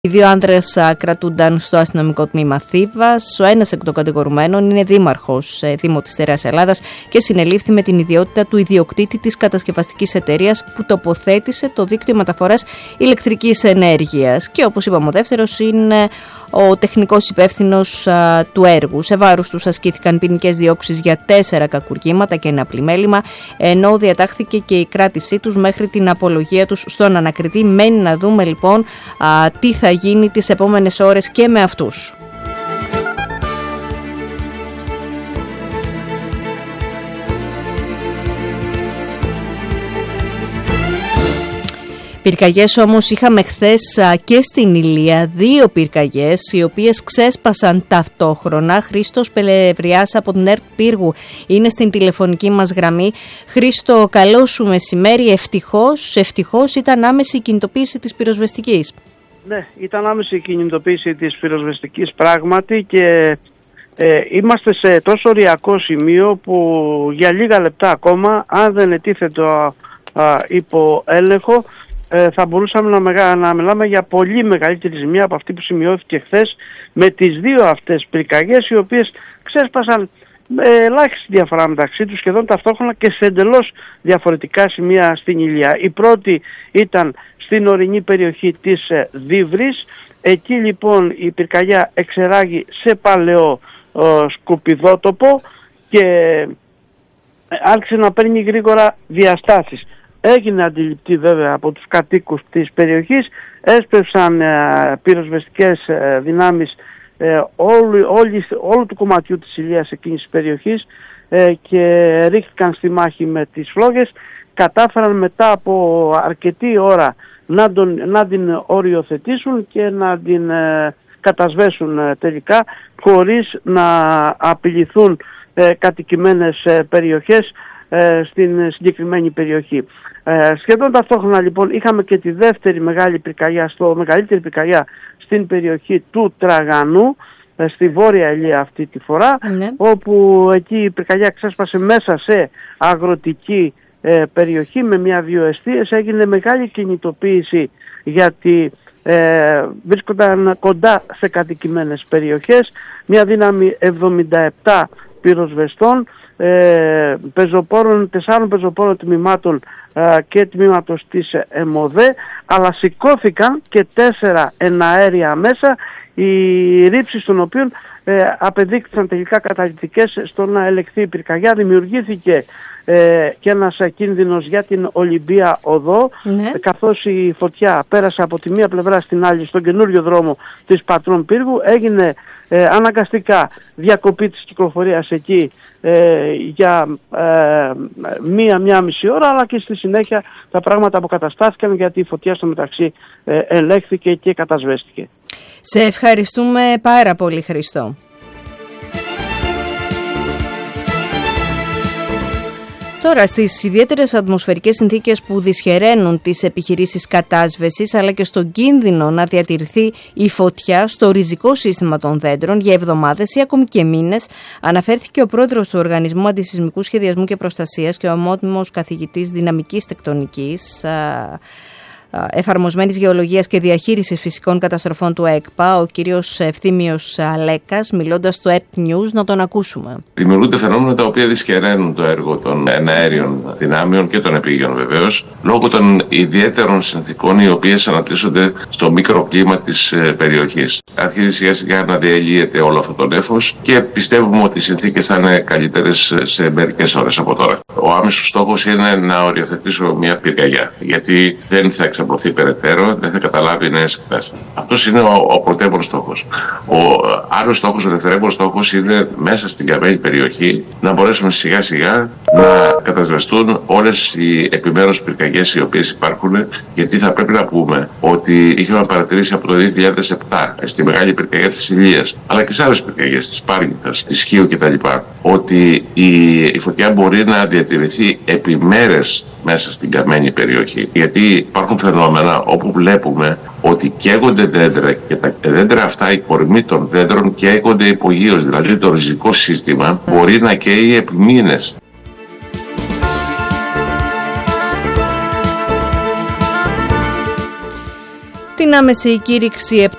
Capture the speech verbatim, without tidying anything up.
Οι δύο άνδρες κρατούνταν στο αστυνομικό τμήμα Θήβας. Ο ένας εκ των κατηγορουμένων είναι δήμαρχος Δήμο της Στερεάς Ελλάδας και συνελήφθη με την ιδιότητα του ιδιοκτήτη της κατασκευαστικής εταιρείας που τοποθέτησε το δίκτυο μεταφοράς ηλεκτρικής ενέργειας. Και όπως είπαμε, ο δεύτερος είναι ο τεχνικός υπεύθυνος α, του έργου. Σε βάρος τους ασκήθηκαν ποινικές διώξεις για τέσσερα κακουργήματα και ένα πλημέλημα, ενώ διατάχθηκε και η κράτησή τους μέχρι την απολογία τους στον ανακριτή. Μένει να δούμε λοιπόν α, τι θα γίνει τις επόμενες ώρες και με αυτούς. Πυρκαγιές όμως είχαμε χθες και στην Ηλία, δύο πυρκαγιές οι οποίες ξέσπασαν ταυτόχρονα. Χρήστος Πελευριάς από την ΕΡΤ Πύργου είναι στην τηλεφωνική μας γραμμή. Χρήστο, καλό σου μεσημέρι. Ευτυχώς, ευτυχώς ήταν άμεση η κινητοποίηση της πυροσβεστικής. Ναι, ήταν άμεση η κινητοποίηση της πυροσβεστικής πράγματι και ε, είμαστε σε τόσο οριακό σημείο που για λίγα λεπτά ακόμα, αν δεν ετίθετο υπό έλεγχο, θα μπορούσαμε να, μεγα... να μιλάμε για πολύ μεγαλύτερη ζημία από αυτή που σημειώθηκε χθες με τις δύο αυτές πυρκαγιές, οι οποίες ξέσπασαν με ελάχιστη διαφορά μεταξύ τους, σχεδόν ταυτόχρονα και σε εντελώς διαφορετικά σημεία στην Ηλία. Η πρώτη ήταν στην ορεινή περιοχή της Δίβρης. Εκεί λοιπόν η πυρκαγιά εξεράγει σε παλαιό ε, σκουπιδότοπο και άρχισε να παίρνει γρήγορα διαστάσεις. Έγινε αντιληπτή βέβαια από τους κατοίκους της περιοχής, έσπευσαν ε, πυροσβεστικές ε, δυνάμεις ε, όλου, όλη, όλου του κομματιού της Ηλίας εκείνης της περιοχής ε, και ρίχθηκαν στη μάχη με τις φλόγες. Κατάφεραν μετά από αρκετή ώρα να, τον, να την οριοθετήσουν και να την ε, κατασβέσουν ε, τελικά, χωρίς να απειληθούν ε, κατοικημένες ε, περιοχές ε, στην συγκεκριμένη περιοχή. Ε, σχεδόν ταυτόχρονα λοιπόν είχαμε και τη δεύτερη μεγάλη πυρκαγιά, στο μεγαλύτερη πυρκαγιά στην περιοχή του Τραγανού, ε, στη Βόρεια Ηλία αυτή τη φορά, ναι. Όπου εκεί η πυρκαγιά ξέσπασε μέσα σε αγροτική ε, περιοχή με μια-δύο εστίες. Έγινε μεγάλη κινητοποίηση γιατί ε, βρίσκονταν κοντά σε κατοικημένες περιοχές, μια δύναμη εβδομήντα επτά πυροσβεστών, Ε, πεζοπόρων, τεσσάρων πεζοπόρων τμήματων ε, και τμήματος της ΕΜΟΔΕ, αλλά σηκώθηκαν και τέσσερα εναέρια μέσα, οι ρήψεις των οποίων ε, απεδείχθησαν τελικά καταλυτικές στο να ελεγχθεί η πυρκαγιά. Δημιουργήθηκε ε, και ένας κίνδυνος για την Ολυμπία Οδό, ναι. καθώς η φωτιά πέρασε από τη μία πλευρά στην άλλη στον καινούριο δρόμο της Πατρών Πύργου. Έγινε Ε, αναγκαστικά διακοπή της κυκλοφορίας εκεί ε, για ε, μία-μία μισή ώρα, αλλά και στη συνέχεια τα πράγματα αποκαταστάθηκαν γιατί η φωτιά στο μεταξύ ε, ελέγχθηκε και κατασβέστηκε. Σε ευχαριστούμε πάρα πολύ, Χριστό. Τώρα, στις ιδιαίτερες ατμοσφαιρικές συνθήκες που δυσχεραίνουν τις επιχειρήσεις κατάσβεσης, αλλά και στον κίνδυνο να διατηρηθεί η φωτιά στο ριζικό σύστημα των δέντρων για εβδομάδες ή ακόμη και μήνες, αναφέρθηκε ο πρόεδρος του Οργανισμού Αντισυσμικού Σχεδιασμού και Προστασίας και ο ομότιμος καθηγητής δυναμικής τεκτονικής, εφαρμοσμένης γεωλογίας και διαχείρισης φυσικών καταστροφών του ΕΚΠΑ, ο κύριος Ευθύμιος Αλέκας, μιλώντας στο ΕΡΤ News. Να τον ακούσουμε. Δημιουργούνται φαινόμενα τα οποία δυσχεραίνουν το έργο των εναέριων δυνάμεων και των επίγειων βεβαίως, λόγω των ιδιαίτερων συνθήκων οι οποίες αναπτύσσονται στο μικροκλίμα της περιοχής. Αρχίζει σιγά σιγά να διαλύεται όλο αυτό το νέφος και πιστεύουμε ότι οι συνθήκες θα είναι καλύτερες σε μερικές ώρες από τώρα. Ο άμεσος στόχος είναι να οριοθετήσουμε μια πυρκαγιά, γιατί δεν θα εξαπλωθεί περαιτέρω, δεν θα καταλάβει νέες εκτάσεις. Αυτός είναι ο, ο πρωτεύων στόχος. Ο άλλος στόχος, ο δευτερεύον στόχος, είναι μέσα στην καμένη περιοχή να μπορέσουμε σιγά σιγά να κατασβεστούν όλες οι επιμέρους πυρκαγιές οι οποίες υπάρχουν, γιατί θα πρέπει να πούμε ότι είχαμε παρατηρήσει από το δύο χιλιάδες επτά στη μεγάλη πυρκαγιά της Ηλίας, αλλά και σε άλλες πυρκαγιές της Πάρνηθας, της Χίου κτλ., ότι η, η φωτιά μπορεί να διατηρηθεί επιμέρες μέσα στην καμένη περιοχή. Γιατί υπάρχουν φαινόμενα όπου βλέπουμε ότι καίγονται δέντρα και τα δέντρα αυτά, η κορμοί των δέντρων καίγονται υπογείως, δηλαδή το ριζικό σύστημα μπορεί να καίει επί μήνες. Την άμεση κήρυξη